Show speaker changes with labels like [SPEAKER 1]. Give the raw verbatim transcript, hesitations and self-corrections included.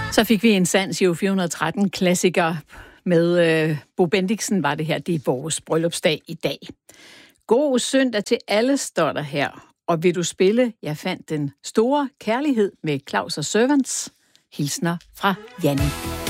[SPEAKER 1] Så fik vi en sand Giro fire hundrede og tretten klassiker med øh, Bo Bendiksen, var det her. Det er vores bryllupsdag i dag. God søndag til alle, står der her. Og vil du spille, jeg fandt den store kærlighed med Claus og Servants. Hilsner fra Janni.